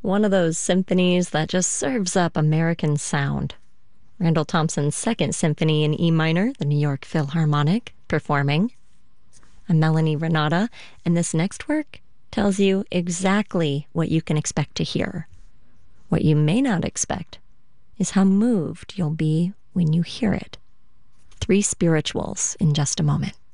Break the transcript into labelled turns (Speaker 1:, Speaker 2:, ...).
Speaker 1: One of those symphonies that just serves up American sound. Randall Thompson's Second Symphony in E minor, the New York Philharmonic, performing. I'm Melanie Renata, and this next work tells you exactly what you can expect to hear. What you may not expect is how moved you'll be when you hear it. Three Spirituals in just a moment.